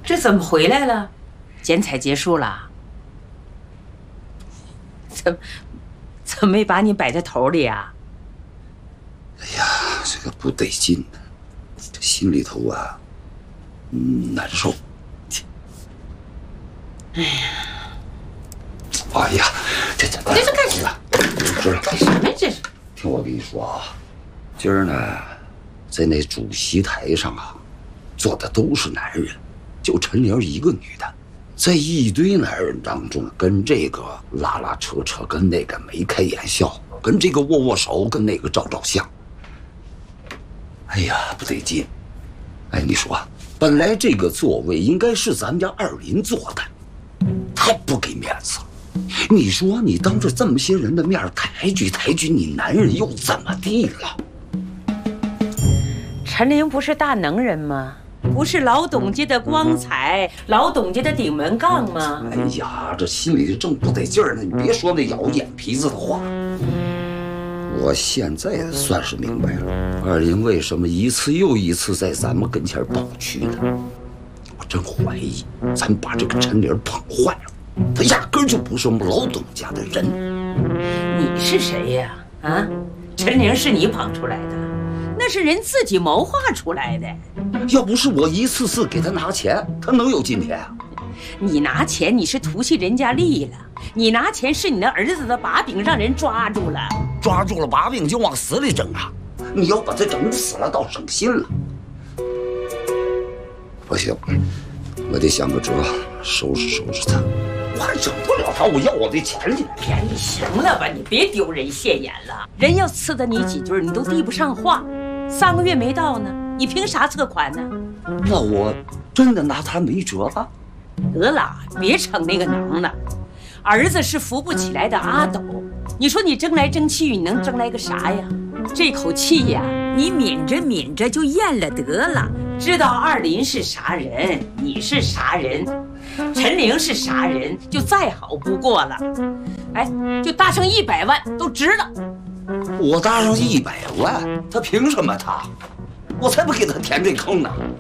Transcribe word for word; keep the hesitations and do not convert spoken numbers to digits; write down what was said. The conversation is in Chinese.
这怎么回来了？剪彩结束了？怎怎么没把你摆在头里啊？ 哎呀，这个不得劲呢，这心里头啊，嗯，难受。 哎呀， 哎呀，这这这是干什么？ 知道干什么这是？ 听我跟你说啊，今儿呢，在那主席台上啊，坐的都是男人，就陈玲一个女的，在一堆男人当中，跟这个拉拉扯扯，跟那个眉开眼笑，跟这个握握手，跟那个照照相。哎呀，不得劲！哎，你说，本来这个座位应该是咱家二林坐的，太不给面子了。你说你当着这么些人的面抬举抬举你男人又怎么地了？ 陈玲不是大能人吗？不是老董家的光彩，老董家的顶门杠吗？ 哎呀，这心里正不得劲儿呢，你别说那咬眼皮子的话。我现在算是明白了，二林为什么一次又一次在咱们跟前抱屈呢？我真怀疑咱把这个陈玲捧坏了。他压根儿就不是我们老董家的人。 你是谁呀？啊，陈玲是你捧出来的，那是人自己谋划出来的。 要不是我一次次给他拿钱，他能有今天啊？ 你拿钱，你是图系人家利了；你拿钱是你那儿子的把柄，让人抓住了。 抓住了把柄就往死里整啊！你要把他整死了，倒省心了。不行，我得想个辙收拾收拾他。我还整不了他，我要我的钱去。 哎，你行了吧？你别丢人现眼了。人要呲的你几句，你都递不上话。三个月没到呢，你凭啥撤款呢？ 那我真的拿他没辙了。 得了，别逞那个能了。儿子是扶不起来的阿斗，你说你争来争去，你能争来个啥呀？这口气呀，你抿着抿着就咽了得了。知道二林是啥人，你是啥人，陈玲是啥人，就再好不过了。哎，就搭上一百万都值了。 我搭上一百万，他凭什么他？我才不给他填这坑呢！